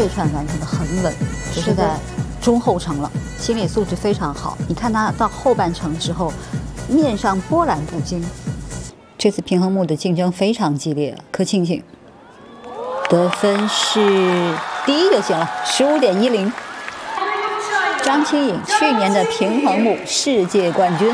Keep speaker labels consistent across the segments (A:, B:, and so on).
A: 这串完成的很稳，只是在中后程了，心理素质非常好。你看他到后半程之后，面上波澜不惊。这次平衡木的竞争非常激烈，柯庆庆得分是第一就行了，15.10。张清颖去年的平衡木世界冠军。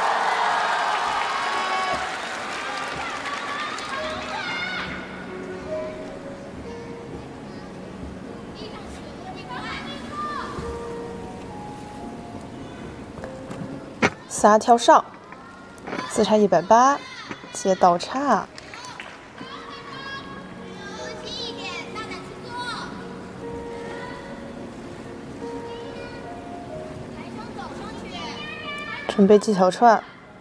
B: 撒跳上，自差180，接倒叉。准备技巧串，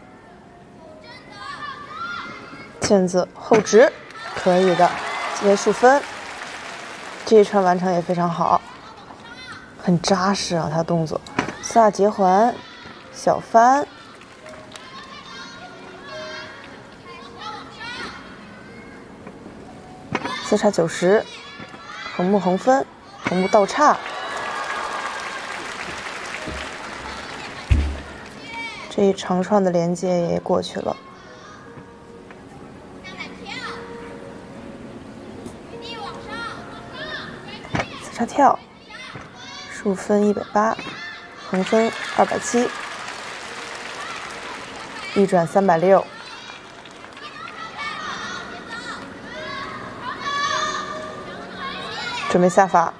B: 毽子后直，可以的，接数分。这一串完成也非常好，很扎实啊，他动作。4-2结环，小翻，4叉90，横木横分，横木倒叉。这一长串的连接也过去了。4叉跳，竖分180，横分270，一转360。准备下法。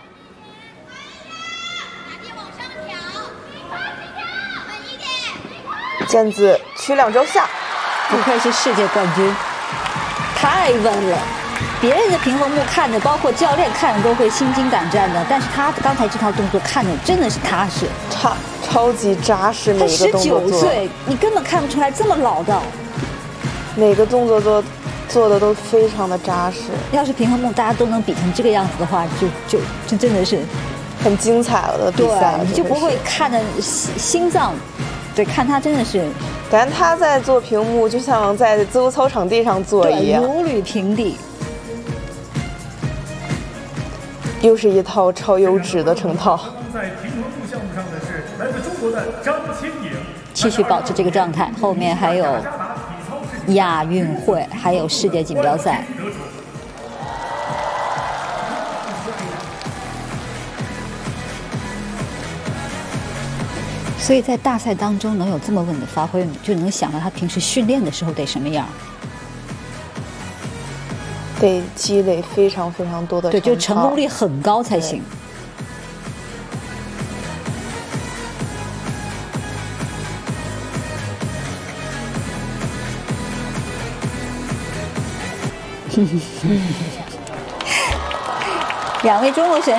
B: 毽子曲2轴下，
A: 不愧是世界冠军，太稳了。别人的平衡木看着，包括教练看着都会心惊胆战的，但是他刚才这套动作看着真的是踏实，
B: 超级扎实。每一个动作
A: 他19岁，你根本看不出来这么老道。
B: 每个动作做的都非常的扎实。
A: 要是平衡木大家都能比成这个样子的话，就真的是
B: 很精彩了的比赛，
A: 你就不会看着心脏。对，看他真的是，
B: 感觉他在做平木，就像在自由操场地上做一样，
A: 如履平地。
B: 又是一套超优质的成套。
C: 在平衡木项目上的是来自中国的张清颖，
A: 继续保持这个状态，后面还有亚运会，还有世界锦标赛。所以在大赛当中能有这么稳的发挥，就能想到他平时训练的时候得什么样，
B: 得积累非常非常多的
A: 对，就成功率很高才行。两位中国选手。